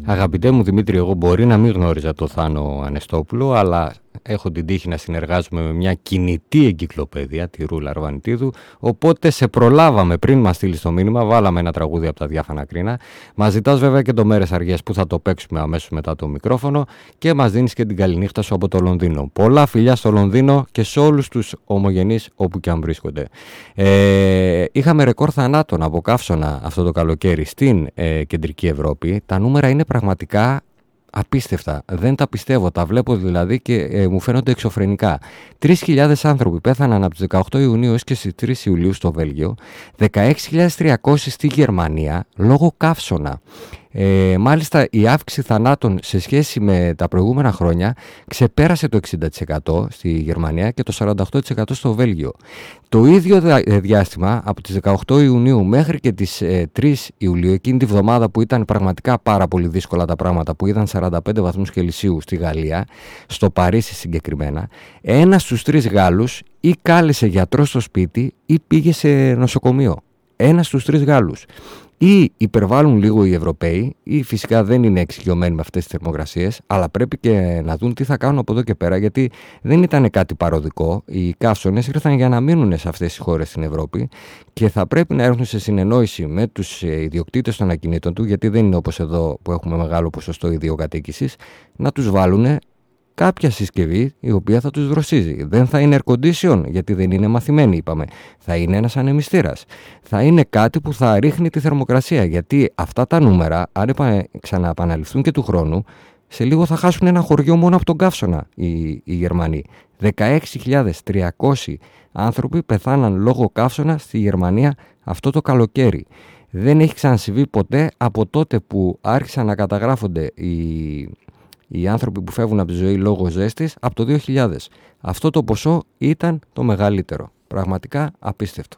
Αγαπητέ μου Δημήτρη, εγώ μπορεί να μην γνώριζα το Θάνο Ανεστόπουλο, αλλά έχω την τύχη να συνεργάζομαι με μια κινητή εγκυκλοπαίδεια, τη Ρούλα Αρβανιτίδου, οπότε σε προλάβαμε πριν μας στείλεις το μήνυμα, βάλαμε ένα τραγούδι από τα Διάφανα Κρίνα. Μας ζητάς βέβαια και το Μέρες Αργές που θα το παίξουμε αμέσως μετά το μικρόφωνο και μας δίνεις και την καληνύχτα σου από το Λονδίνο. Πολλά φιλιά στο Λονδίνο και σε όλους τους ομογενείς όπου και αν βρίσκονται. Είχαμε ρεκόρ θανάτων από καύσωνα αυτό το καλοκαίρι στην κεντρική Ευρώπη. Τα νούμερα είναι πραγματικά απίστευτα. Δεν τα πιστεύω. Τα βλέπω δηλαδή και μου φαίνονται εξωφρενικά. 3.000 άνθρωποι πέθαναν από τις 18 Ιουνίου έως και στις 3 Ιουλίου στο Βέλγιο. 16.300 στη Γερμανία λόγω καύσωνα. Μάλιστα η αύξηση θανάτων σε σχέση με τα προηγούμενα χρόνια ξεπέρασε το 60% στη Γερμανία και το 48% στο Βέλγιο. Το ίδιο διάστημα από τις 18 Ιουνίου μέχρι και τις 3 Ιουλίου, εκείνη τη βδομάδα που ήταν πραγματικά πάρα πολύ δύσκολα τα πράγματα, που είδαν 45 βαθμούς Κελσίου στη Γαλλία, στο Παρίσι συγκεκριμένα, ένας στους 3 Γάλλους ή κάλεσε γιατρό στο σπίτι ή πήγε σε νοσοκομείο. Ένας στους 3 Γάλλους. Ή υπερβάλλουν λίγο οι Ευρωπαίοι, ή φυσικά δεν είναι εξοικειωμένοι με αυτές τις θερμοκρασίες, αλλά πρέπει και να δουν τι θα κάνουν από εδώ και πέρα, γιατί δεν ήταν κάτι παροδικό. Οι καύσωνες ήρθαν για να μείνουν σε αυτές τις χώρες στην Ευρώπη και θα πρέπει να έρθουν σε συνεννόηση με τους ιδιοκτήτες των ακινήτων του, γιατί δεν είναι όπως εδώ που έχουμε μεγάλο ποσοστό ιδιοκατοίκησης, να τους βάλουν κάποια συσκευή η οποία θα τους δροσίζει. Δεν θα είναι air condition, γιατί δεν είναι μαθημένοι, είπαμε. Θα είναι ένας ανεμιστήρας. Θα είναι κάτι που θα ρίχνει τη θερμοκρασία, γιατί αυτά τα νούμερα, αν ξαναεπαναληφθούν και του χρόνου, σε λίγο θα χάσουν ένα χωριό μόνο από τον καύσωνα οι Γερμανοί. 16.300 άνθρωποι πεθάναν λόγω καύσωνα στη Γερμανία αυτό το καλοκαίρι. Δεν έχει ξανασυμβεί ποτέ από τότε που άρχισαν να καταγράφονται οι άνθρωποι που φεύγουν από τη ζωή λόγω ζέστης από το 2000. Αυτό το ποσό ήταν το μεγαλύτερο. Πραγματικά απίστευτο.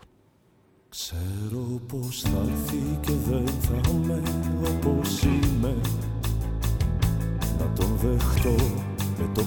Ξέρω πως θα έρθει και δεν θα είμαι όπως είμαι. Να τον δεχτώ